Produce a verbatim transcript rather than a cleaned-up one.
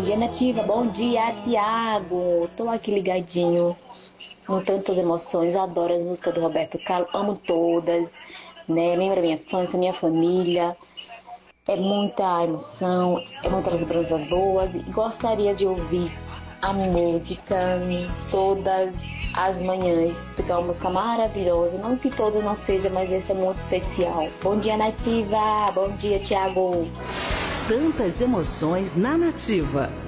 dia, Nativa. Bom dia, Tiago. Tô aqui ligadinho com tantas emoções. Adoro as músicas do Roberto Carlos, amo todas, né? Lembra minha infância, minha família. É muita emoção, é muitas lembranças boas. E gostaria de ouvir a música todas as manhãs, porque é uma música maravilhosa. Não que todas não seja, mas essa é muito especial. Bom dia, Nativa. Bom dia, Tiago. Tantas emoções na Nativa.